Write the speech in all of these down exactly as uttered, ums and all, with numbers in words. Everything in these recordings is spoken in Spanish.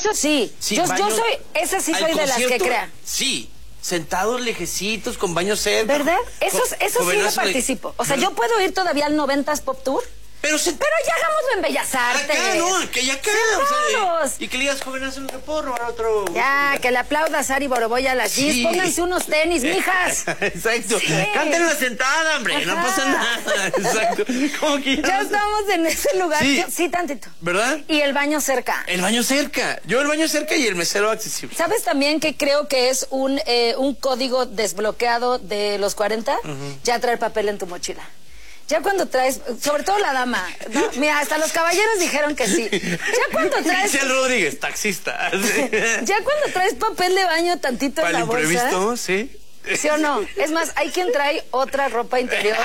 Eso sí, sí yo, baño, yo soy, esa sí soy de las que crea. Sí, sentados lejecitos, con baño cerca. ¿Verdad? Eso, con, eso con sí lo venazo de- participo. O sea, yo puedo ir todavía al noventas Pop Tour. Pero, se... Pero ya hagámoslo en Bellas Artes. Acá, no, que ya acá. O sea, y que le digas, jovenazo, no te puedo robar otro. Ya, que le aplauda a Sari Boroboy a las Sí. Gis. Pónganse unos tenis, mijas. Exacto. Sí. Cántenla sentada, hombre. Ajá. No pasa nada. Exacto. ¿Cómo que Ya estamos en ese lugar. Sí. Yo- sí, tantito. ¿Verdad? Y el baño cerca. El baño cerca. Yo el baño cerca y el mesero accesible. ¿Sabes también que creo que es un, eh, un código desbloqueado de los cuarenta? Uh-huh. Ya traer papel en tu mochila. Ya cuando traes, sobre todo la dama, ¿no? Mira, hasta los caballeros dijeron que sí. Ya cuando traes... Michelle Rodríguez, taxista. Ya cuando traes papel de baño tantito Para en la el imprevisto, bolsa. sí. ¿Sí o no? Es más, hay quien trae otra ropa interior.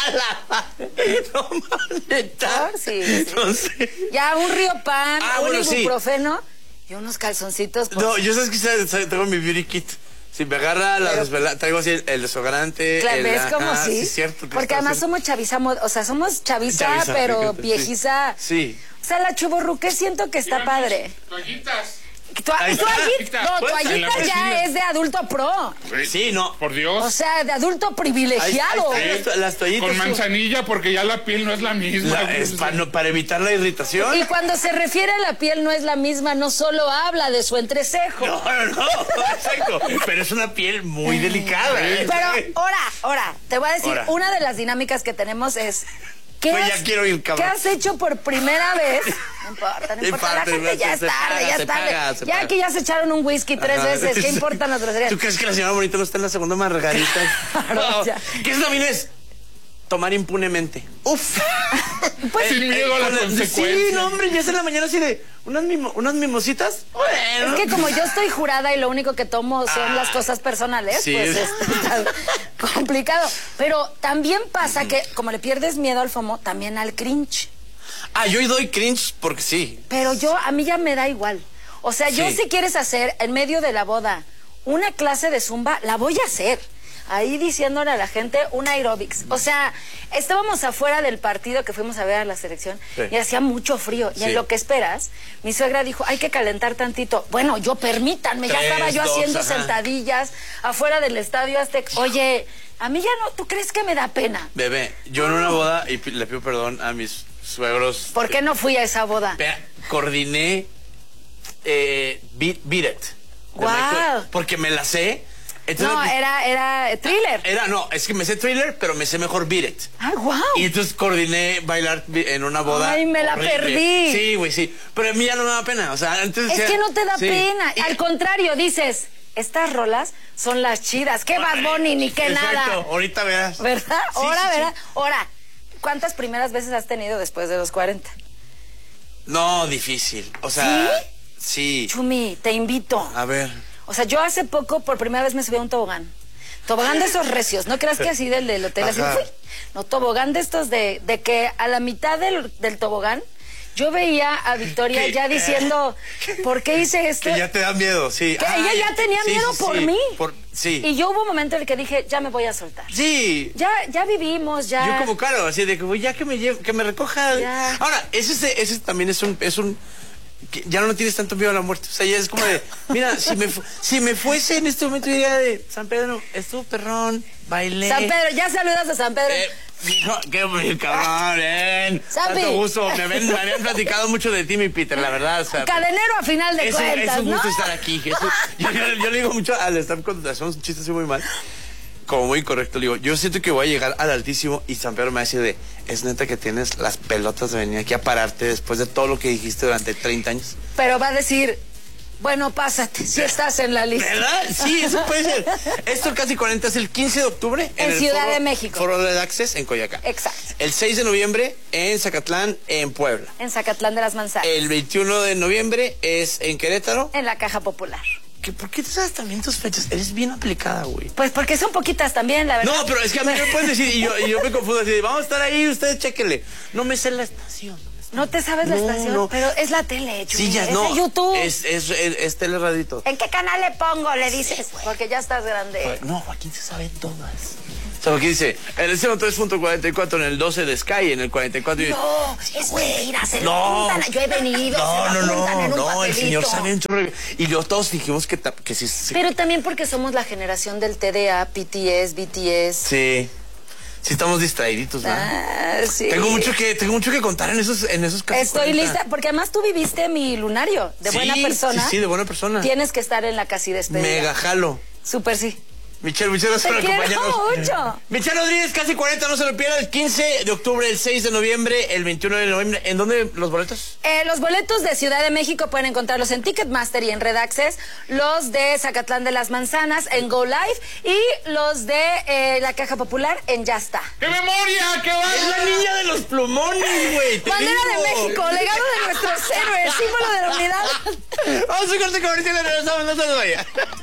No mames, ¿Ah? Sí, sí. No sé. Ya un Riopan, Ah, un bueno, sí. ibuprofeno y unos calzoncitos. Pues, No, yo sabes que sabes, sabes, tengo mi beauty kit. Si me agarra la Pero- desvelada, traigo así el, el desodorante. claro, el, ¿ves cómo ajá, sí? sí, cierto. que Porque está además haciendo- somos chaviza, mo- o sea, somos chaviza, Chaviza, pero fíjate, sí. viejiza. Sí. O sea, la chuborruque siento que está padre. Toallitas. Tu- Ahí está. Toallita, no, Pues, en toallita la ya cocina. es de adulto pro. Sí, no. Por Dios. O sea, de adulto Ahí- privilegiado. ahí están las, las toallitas. Con sí. manzanilla porque ya la piel no es la misma. La- es para, no- para evitar la irritación. Y cuando se refiere a la piel no es la misma, no solo habla de su entrecejo. No, no, no, exacto. Pero es una piel muy delicada. ¿eh? Pero ahora, ahora, te voy a decir, Ahora. una de las dinámicas que tenemos es... ¿Qué, Pues ya has, quiero ir, cabrón. ¿Qué has hecho por primera vez? No importa, no No importa, la importa, gente ya se- es se tarde, paga, ya se es tarde. paga, se Ya paga. que ya se echaron un whisky tres Ajá. veces, ¿qué importan las groserías? ¿Tú crees que la señora bonita no está en la segunda margarita? Claro, No, ya. ¿qué es también es? Tomar impunemente. Uf. Pues, Sin miedo a las Con el- consecuencias. Sí, no, hombre, ya es en la mañana así de unas, mimo- unas mimositas. Bueno. es que como yo estoy jurada y lo único que tomo son Ah. las cosas personales, Sí. pues es está complicado. Pero también pasa que como le pierdes miedo al FOMO, también al cringe. Ah, yo doy cringe porque sí. Pero yo, a mí ya me da igual. O sea, yo Sí. si quieres hacer en medio de la boda una clase de zumba, la voy a hacer. Ahí diciéndole a la gente un aerobics. O sea, estábamos afuera del partido que fuimos a ver a la selección Sí. y hacía mucho frío. Y Sí. en lo que esperas, mi suegra dijo, hay que calentar tantito. Bueno, yo permítanme, ya Tres, estaba yo dos, haciendo ajá. sentadillas afuera del Estadio Azteca. Oye, a mí ya no, ¿tú crees que me da pena? Bebé, yo en una boda, y pi- le pido perdón a mis suegros. ¿Por qué no fui a esa boda? Vea, coordiné eh, Beat, Beat It. de Guau. Michael, porque me la sé. Entonces, No, era, era thriller. Era, no, es que me sé Thriller, pero me sé mejor Beat It. ¡Ay, guau! Y entonces coordiné bailar bi- en una boda. Ay, me la horrible. perdí. Sí, güey, sí. Pero a mí ya no me da pena. O sea, antes Es decía- que no te da sí. pena. Y- Al contrario, dices, estas rolas son las chidas. ¿Qué Bad Bunny ni qué Exacto, nada? ahorita verás. ¿Verdad? Sí, Ahora, sí, sí. ¿verdad? Ahora, ¿cuántas primeras veces has tenido después de los cuarenta? No, difícil. O sea, sí. Chumi, te invito. A ver. O sea, yo hace poco por primera vez me subí a un tobogán. Tobogán de esos recios, ¿no creas que así del, del hotel? Así Ajá. fui. No, tobogán de estos de, de que a la mitad del, del tobogán yo veía a Victoria ¿Qué? ya diciendo, ¿por qué hice esto? Que ya te da miedo, sí. Que Ay, ella ya tenía sí, miedo sí, por sí. mí. Por- sí. Y yo hubo un momento en el que dije, ya me voy a soltar. Sí. Ya, ya vivimos, ya. Yo como claro, así de que güey, ya que me lleve, que me recoja. Ya. Ahora, ese, ese, ese también es un, es un que ya no tienes tanto miedo a la muerte. O sea, ya es como de, mira, si me fu- si me fuese en este momento diría de San Pedro, estuvo perrón, bailé. San Pedro, ya saludas a San Pedro. Eh, hijo, qué bonito, cabrón, ven. Sampi. Tanto gusto. Me, habían- me habían platicado mucho de ti, mi Peter, la verdad. O sea, Cadenero a final de es un, cuentas, es un gusto ¿no? estar aquí. es un- yo, yo- yo le digo mucho al staff cuando hacemos un chiste así muy mal, como muy incorrecto, le digo, yo siento que voy a llegar al Altísimo y San Pedro me va a decir de, es neta que tienes las pelotas de venir aquí a pararte después de todo lo que dijiste durante treinta años. Pero va a decir, bueno, pásate, si estás en la lista. ¿Verdad? Sí, eso puede ser. Esto casi cuarenta es el quince de octubre En el Ciudad Foro- de México. Foro de Access en Coyacán. Exacto. El seis de noviembre en Zacatlán, en Puebla. En Zacatlán de las Manzanas. El veintiuno de noviembre es en Querétaro. En la Caja Popular. ¿Qué, ¿Por qué te sabes también tus fechas? Eres bien aplicada, güey. Pues porque son poquitas también, la verdad. No, pero es que a mí me pueden decir, y yo, y yo me confundo así, de, vamos a estar ahí, ustedes chéquenle. No me sé la estación. No te sabes la No, estación, no. pero es la tele, Chumi, Sí, ya, es no. de YouTube. Es, es, es, es teleradito. ¿En qué canal le pongo? Le dices. Porque ya estás grande. No, Joaquín se sabe todas. ¿Sabes qué dice? En el cero tres punto cuarenta y cuatro, en el doce de Sky, en el cuarenta y cuatro... Y... No, es mentira, se lo No. apuntan. Yo he venido, No, se lo no, apuntan en no, un no, el papelito. señor sabe un chorro. Y yo todos dijimos que, ta- que sí, sí. Pero también porque somos la generación del T D A, P T S, B T S. Sí. Sí estamos distraíditos, ¿verdad? Ah, sí. Tengo mucho que, tengo mucho que contar en esos, en esos casos. Estoy lista, porque además tú viviste mi lunario de Sí, buena persona. sí, sí, de buena persona. Tienes que estar en la casi despedida. Mega jalo. Súper sí. Michelle, muchas gracias Te por quiero acompañarnos. mucho. Michelle Rodríguez, casi cuarenta, no se lo pierda. El quince de octubre, el seis de noviembre, el veintiuno de noviembre. ¿En dónde los boletos? Eh, los boletos de Ciudad de México pueden encontrarlos en Ticketmaster y en Red Access. Los de Zacatlán de las Manzanas en Go Live. Y los de eh, la Caja Popular en Ya Está. ¡Qué memoria! ¡Qué va! Es la niña de los plumones, güey. te Bandera digo. de México, legado de nuestros héroes, símbolo de la unidad. Vamos a corte comercial y regresamos, no se nos vaya.